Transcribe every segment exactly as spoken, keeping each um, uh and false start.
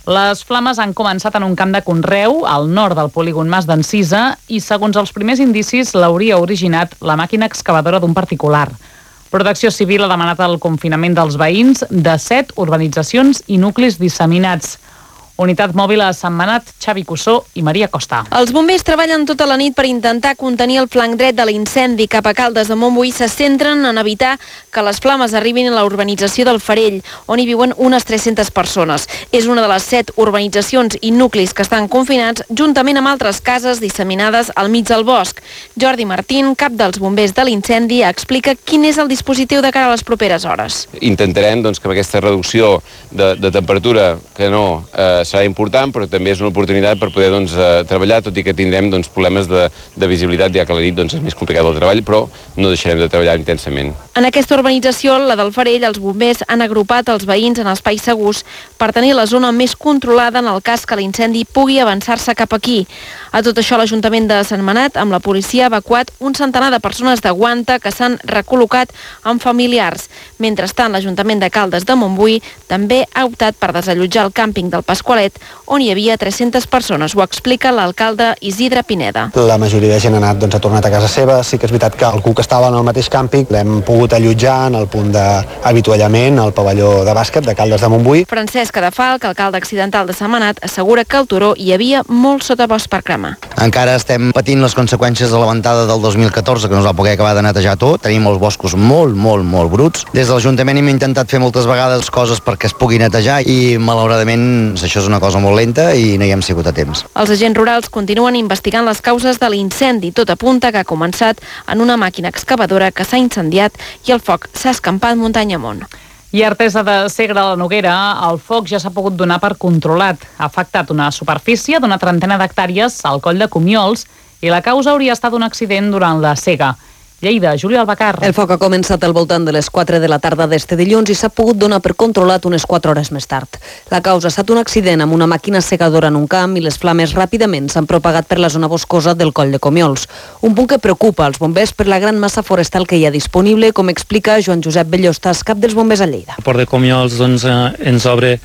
Les flames han començat en un camp de conreu al nord del polígon Mas d'Encisa i, segons els primers indicis, l'hauria originat la màquina excavadora d'un particular. Protecció Civil ha demanat el confinament dels veïns de set urbanitzacions i nuclis disseminats. Unitat mòbil a Sentmenat, Xavi Cussó i Maria Costa. Els bombers treballen tota la nit per intentar contenir el flanc dret de l'incendi cap a Caldes de Montbui. Se centren en evitar que les flames arribin a la urbanització del Farell, on hi viuen unes tres-centes persones. És una de les set urbanitzacions i nuclis que estan confinats, juntament amb altres cases disseminades al mig del bosc. Jordi Martín, cap dels bombers de l'incendi, explica quin és el dispositiu de cara a les properes hores. Intentarem doncs, que amb aquesta reducció de, de temperatura, que no eh, serà important, però també és una oportunitat per poder doncs, eh, treballar, tot i que tindrem doncs, problemes de, de visibilitat, ja que a la nit doncs, és més complicat el treball, però no deixarem de treballar intensament. En aquesta urbanització, la del Farell, els bombers han agrupat els veïns en espais segurs per tenir la zona més controlada en el cas que l'incendi pugui avançar-se cap aquí. A tot això, l'Ajuntament de Sentmenat, amb la policia, ha evacuat un centenar de persones de Guanta que s'han recol·locat amb familiars. Mentrestant, l'Ajuntament de Caldes de Montbui també ha optat per desallotjar el càmping del Pasqualet, on hi havia tres-centes persones. Ho explica l'alcalde Isidre Pineda. La majoria de gent ha anat, doncs, ha tornat a casa seva. Sí que és veritat que algú que estava en el mateix càmping l'hem pogut allotjar en el punt d'avituallament, al pavelló de bàsquet de Caldes de Montbui. Francesc Cadafalc, alcalde accidental de Sentmenat, assegura que al turó hi havia molt sotabosc per cremar. Encara estem patint les conseqüències de la ventada del dos mil catorze, que no es va poder acabar de netejar tot. Tenim els boscos molt, molt, molt bruts. Des de l'Ajuntament hem intentat fer moltes vegades coses perquè es pugui netejar i, malauradament, això és una cosa molt lenta i no hi hem sigut a temps. Els agents rurals continuen investigant les causes de l'incendi. Tot apunta que ha començat en una màquina excavadora que s'ha incendiat i el foc s'ha escampat muntanya amunt. I Artesa de Segre a la Noguera, el foc ja s'ha pogut donar per controlat. Ha afectat una superfície d'una trentena d'hectàrees al coll de Comiols i la causa hauria estat un accident durant la sega. Lleida, Júlia Albacar. El foc ha començat al voltant de les quatre de la tarda d'este dilluns i s'ha pogut donar per controlat unes quatre hores més tard. La causa ha estat un accident amb una màquina segadora en un camp i les flames ràpidament s'han propagat per la zona boscosa del coll de Comiols. Un punt que preocupa als bombers per la gran massa forestal que hi ha disponible, com explica Joan Josep Bellostas, cap dels bombers a Lleida. El port de Comiols doncs, eh, ens obre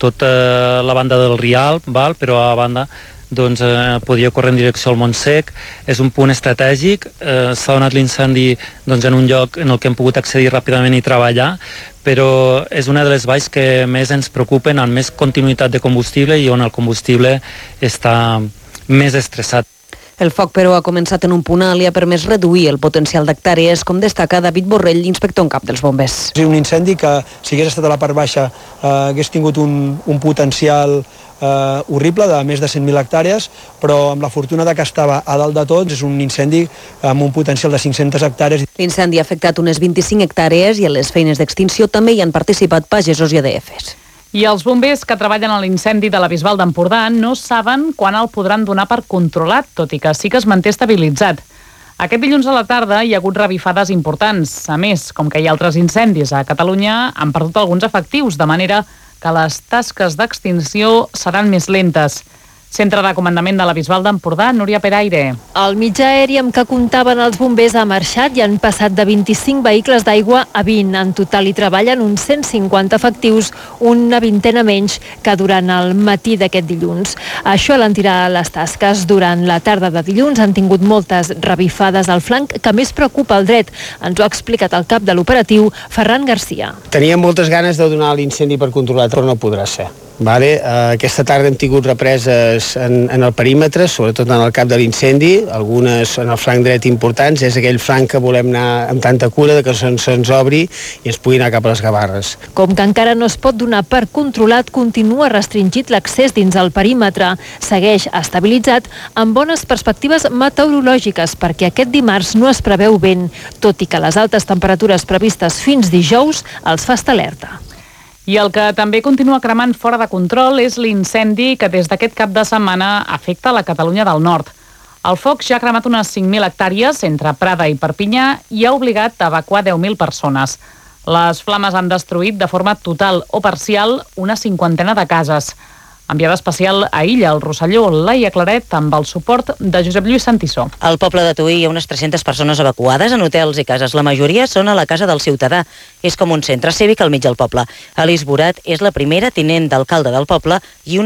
tota la banda del Rialb, val? Però a banda doncs eh, podia córrer en direcció al Montsec. És un punt estratègic, eh, s'ha donat l'incendi doncs, en un lloc en el que hem pogut accedir ràpidament i treballar, però és una de les valls que més ens preocupen, amb més continuïtat de combustible i on el combustible està més estressat. El foc, però, ha començat en un punt alt i ha permès reduir el potencial d'hectàrees, com destaca David Borrell, inspector en cap dels bombers. És un incendi que, si hagués estat a la part baixa, eh, hagués tingut un, un potencial eh, horrible de més de cent mil hectàrees, però amb la fortuna de que estava a dalt de tots, és un incendi amb un potencial de cinc-centes hectàrees. L'incendi ha afectat unes vint-i-cinc hectàrees i en les feines d'extinció també hi han participat pagesos i A D Fs. I els bombers que treballen a l'incendi de la Bisbal d'Empordà no saben quan el podran donar per controlat, tot i que sí que es manté estabilitzat. Aquest dilluns a la tarda hi ha hagut revifades importants. A més, com que hi ha altres incendis a Catalunya, han perdut alguns efectius, de manera que les tasques d'extinció seran més lentes. Centre de Comandament de la Bisbal d'Empordà, Núria Peraire. El mitjà aeri amb què comptaven els bombers ha marxat i han passat de vint-i-cinc vehicles d'aigua a vint. En total hi treballen uns cent cinquanta efectius, una vintena menys que durant el matí d'aquest dilluns. Això alentirà les tasques. Durant la tarda de dilluns han tingut moltes revifades al flanc que més preocupa el dret. Ens ho ha explicat el cap de l'operatiu, Ferran Garcia. Teníem moltes ganes de donar l'incendi per controlat, però no podrà ser. Vale. Uh, aquesta tarda hem tingut represes en, en el perímetre, sobretot en el cap de l'incendi, algunes en el flanc dret importants. És aquell flanc que volem anar amb tanta cura de que se'ns se obri i es pugui anar cap a les Gavarres. Com que encara no es pot donar per controlat, continua restringit l'accés dins el perímetre. Segueix estabilitzat amb bones perspectives meteorològiques perquè aquest dimarts no es preveu vent, tot i que les altes temperatures previstes fins dijous els fa estar alerta. I el que també continua cremant fora de control és l'incendi que des d'aquest cap de setmana afecta la Catalunya del Nord. El foc ja ha cremat unes cinc mil hectàrees entre Prada i Perpinyà i ha obligat a evacuar deu mil persones. Les flames han destruït de forma total o parcial una cinquantena de cases. Enviada especial a Illa, al Rosselló, Laia Claret, amb el suport de Josep Lluís Santissó. Al poble de Tuí hi ha unes tres-centes persones evacuades en hotels i cases. La majoria són a la Casa del Ciutadà. És com un centre cívic al mig del poble. Alice Borat és la primera tinent d'alcalde del poble i una